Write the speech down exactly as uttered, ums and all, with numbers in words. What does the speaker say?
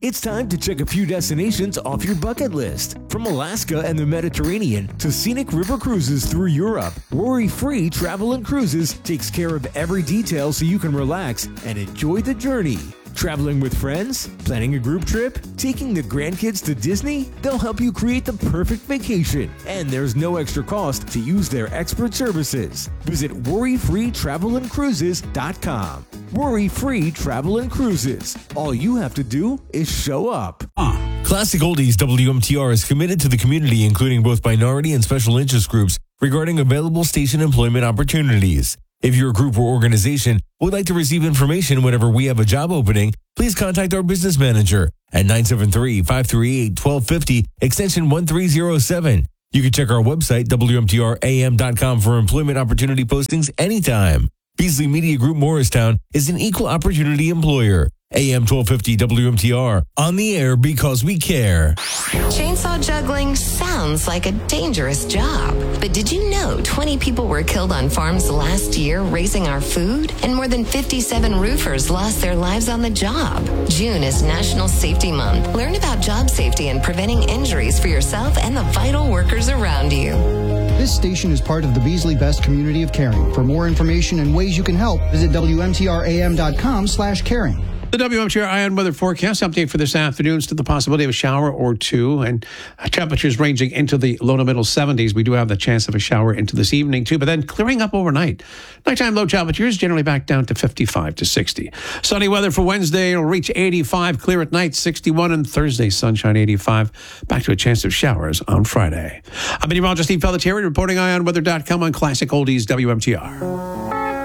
It's time to check a few destinations off your bucket list. From Alaska and the Mediterranean to scenic river cruises through Europe, Worry-Free Travel and Cruises takes care of every detail so you can relax and enjoy the journey. Traveling with friends? Planning a group trip? Taking the grandkids to Disney? They'll help you create the perfect vacation. And there's no extra cost to use their expert services. Visit worry free travel and cruises dot com. Worry-Free Travel and Cruises. All you have to do is show up. Classic Oldies W M T R is committed to the community, including both minority and special interest groups, regarding available station employment opportunities. If your group or organization would like to receive information whenever we have a job opening, please contact our business manager at nine seven three, five three eight, one two five zero, extension one three zero seven. You can check our website, W M T R A M dot com, for employment opportunity postings anytime. Beasley Media Group Morristown is an equal opportunity employer. A M twelve fifty W M T R, on the air because we care. Chainsaw juggling sounds like a dangerous job. But did you know twenty people were killed on farms last year raising our food? And more than fifty-seven roofers lost their lives on the job. June is National Safety Month. Learn about job safety and preventing injuries for yourself and the vital workers around you. This station is part of the Beasley Best community of caring. For more information and ways you can help, visit W M T R A M dot com slash caring. The W M T R Ion Weather Forecast update for this afternoon is to the possibility of a shower or two, and temperatures ranging into the low to middle seventies. We do have the chance of a shower into this evening, too, but then clearing up overnight. Nighttime low temperatures generally back down to fifty-five to sixty. Sunny weather for Wednesday. It'll reach eighty-five, clear at night, sixty-one, and Thursday, sunshine, eighty-five. Back to a chance of showers on Friday. I'm meteorologist Steve Pelletieri reporting ion weather dot com on Classic Oldies W M T R.